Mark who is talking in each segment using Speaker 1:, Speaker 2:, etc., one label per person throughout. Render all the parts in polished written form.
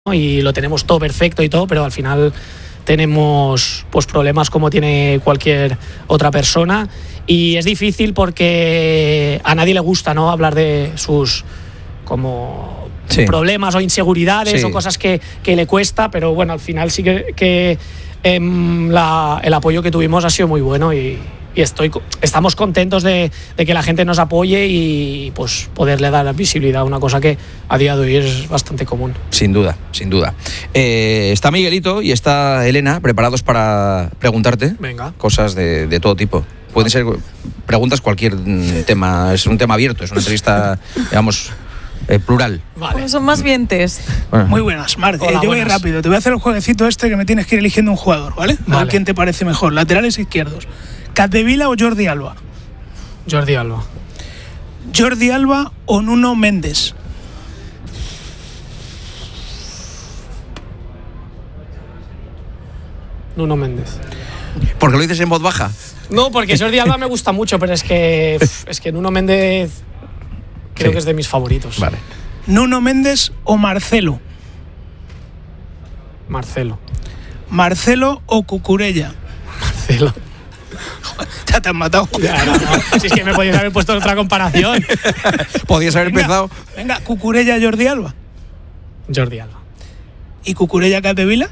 Speaker 1: y lo tenemos todo perfecto y todo, pero al final tenemos pues problemas como tiene cualquier otra persona, y es difícil porque a nadie le gusta, ¿no?, hablar de sus como problemas o inseguridades o cosas que le cuesta, pero bueno, al final sí que el apoyo que tuvimos ha sido muy bueno y estamos contentos de que la gente nos apoye y pues poderle dar visibilidad a una cosa que a día de hoy es bastante común.
Speaker 2: Sin duda, sin duda. Está Miguelito y está Elena preparados para preguntarte cosas de todo tipo. Pueden ser preguntas, cualquier tema, es un tema abierto, es una entrevista, digamos, plural.
Speaker 3: Vale. Son más bien test.
Speaker 4: Bueno. Muy buenas, Marc. Yo voy rápido. Te voy a hacer el jueguecito que me tienes que ir eligiendo un jugador, ¿vale? A ver quién te parece mejor. Laterales izquierdos. ¿Capdevila o Jordi Alba?
Speaker 1: Jordi Alba.
Speaker 4: ¿Jordi Alba o Nuno Mendes?
Speaker 1: Nuno Mendes.
Speaker 2: ¿Por qué lo dices en voz baja?
Speaker 1: No, porque Jordi Alba me gusta mucho, pero es que Nuno Mendes creo que es de mis favoritos.
Speaker 2: Vale.
Speaker 4: ¿Nuno Mendes o Marcelo?
Speaker 1: Marcelo.
Speaker 4: ¿Marcelo o Cucurella?
Speaker 1: Marcelo.
Speaker 4: Ya te han matado.
Speaker 1: Ya, no. Si es que me podías haber puesto otra comparación.
Speaker 2: Podías haber empezado.
Speaker 4: Venga, Cucurella, Jordi Alba.
Speaker 1: Jordi Alba.
Speaker 4: ¿Y Cucurella, Capdevila?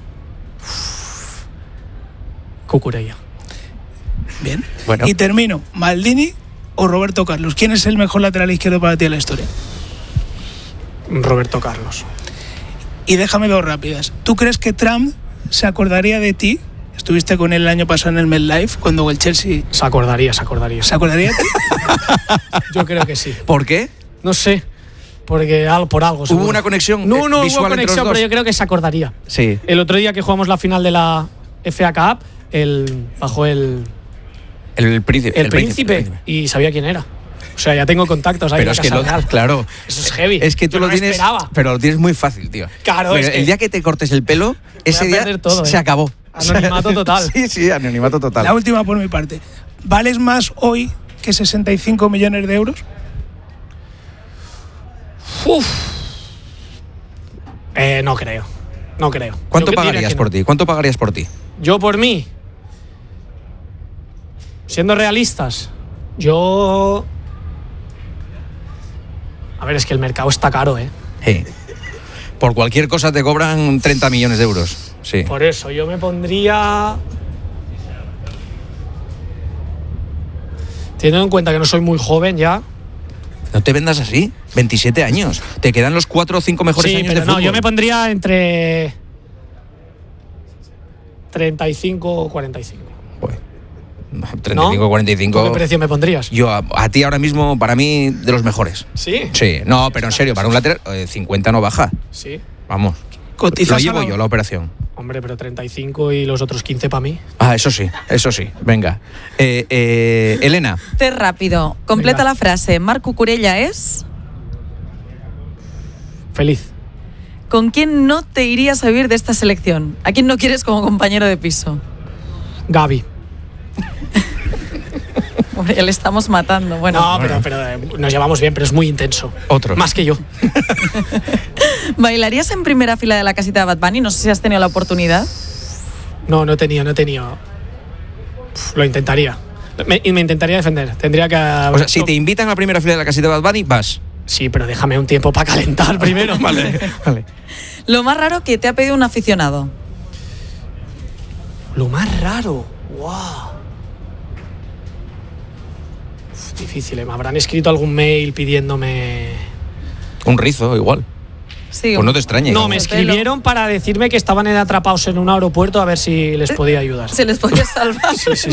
Speaker 1: Cucurella.
Speaker 4: Bien.
Speaker 2: Bueno.
Speaker 4: Y termino. ¿Maldini o Roberto Carlos? ¿Quién es el mejor lateral izquierdo para ti en la historia?
Speaker 1: Roberto Carlos.
Speaker 4: Y déjame dos rápidas. ¿Tú crees que Trump se acordaría de ti? Estuviste con él el año pasado en el MetLife cuando el Chelsea...
Speaker 1: Se acordaría.
Speaker 4: ¿Se acordaría de ti?
Speaker 1: Yo creo que sí.
Speaker 2: ¿Por qué?
Speaker 1: No sé. Porque por algo.
Speaker 2: ¿Hubo una conexión?
Speaker 1: No hubo conexión, pero yo creo que se acordaría.
Speaker 2: Sí.
Speaker 1: El otro día que jugamos la final de la FA Cup, bajó el príncipe y sabía quién era. O sea, ya tengo contactos ahí.
Speaker 2: Pero es que claro.
Speaker 1: Eso es heavy.
Speaker 2: Es que tú lo tienes, pero lo tienes muy fácil, tío.
Speaker 1: Claro,
Speaker 2: pero el día que te cortes el pelo, ese día
Speaker 1: todo,
Speaker 2: se acabó.
Speaker 1: Anonimato total.
Speaker 2: Sí, anonimato total.
Speaker 4: La última por mi parte. ¿Vales más hoy que 65 millones de euros?
Speaker 1: No creo.
Speaker 2: ¿Cuánto pagarías por ti? ¿Cuánto pagarías por ti?
Speaker 1: Yo por mí. Siendo realistas, yo... A ver, es que el mercado está caro, ¿eh?
Speaker 2: Sí. Por cualquier cosa te cobran 30 millones de euros. Sí.
Speaker 1: Por eso, yo me pondría... Teniendo en cuenta que no soy muy joven ya...
Speaker 2: No te vendas así, 27 años. Te quedan los 4 o 5 mejores años de fútbol.
Speaker 1: No, yo me pondría entre 35 o 45.
Speaker 2: Pues, 35 o 45.
Speaker 1: ¿Qué precio me pondrías?
Speaker 2: Yo a ti ahora mismo, para mí, de los mejores.
Speaker 1: ¿Sí?
Speaker 2: Sí, no, pero en serio, para un lateral, 50 no baja.
Speaker 1: Sí.
Speaker 2: Vamos. Lo llevo yo, la operación.
Speaker 1: Hombre, pero 35 y los otros 15 para mí.
Speaker 2: Ah, eso sí. Venga. Elena.
Speaker 3: Té rápido. Completa la frase. Marc Cucurella es...
Speaker 1: Feliz.
Speaker 3: ¿Con quién no te irías a vivir de esta selección? ¿A quién no quieres como compañero de piso?
Speaker 1: Gavi.
Speaker 3: Hombre, ya le estamos matando. Bueno.
Speaker 1: No, pero nos llevamos bien, pero es muy intenso.
Speaker 2: Otro.
Speaker 1: Más que yo.
Speaker 3: ¿Bailarías en primera fila de la casita de Bad Bunny? No sé si has tenido la oportunidad.
Speaker 1: No he tenido. Lo intentaría. Me intentaría defender. Tendría que...
Speaker 2: O sea, si te invitan a la primera fila de la casita de Bad Bunny, vas.
Speaker 1: Sí, pero déjame un tiempo para calentar primero.
Speaker 2: Vale.
Speaker 3: Lo más raro que te ha pedido un aficionado.
Speaker 1: Lo más raro. ¡Wow! Difícil, me habrán escrito algún mail pidiéndome...
Speaker 2: Un rizo, igual.
Speaker 3: Sí,
Speaker 2: pues no te extrañes.
Speaker 1: No, me escribieron para decirme que estaban atrapados en un aeropuerto a ver si les podía ayudar.
Speaker 3: ¿Se les podía salvar?
Speaker 1: Sí.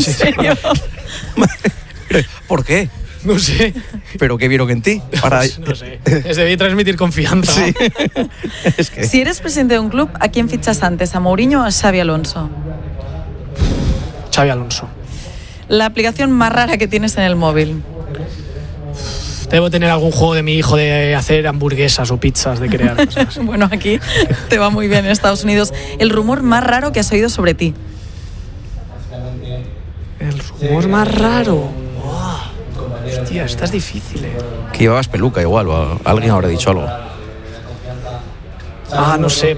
Speaker 2: ¿Por qué?
Speaker 1: No sé.
Speaker 2: ¿Pero qué vieron en ti?
Speaker 1: No sé. Les debí transmitir confianza.
Speaker 2: Sí. Es que...
Speaker 3: Si eres presidente de un club, ¿a quién fichas antes? ¿A Mourinho o a Xabi Alonso?
Speaker 1: Xabi Alonso.
Speaker 3: La aplicación más rara que tienes en el móvil.
Speaker 1: Debo tener algún juego de mi hijo de hacer hamburguesas o pizzas, de crear cosas.
Speaker 3: Bueno, aquí te va muy bien en Estados Unidos. El rumor más raro que has oído sobre ti.
Speaker 1: El rumor más raro. Wow. Hostia, esta es difícil,
Speaker 2: Que llevabas peluca igual, o alguien habrá dicho algo.
Speaker 1: No sé.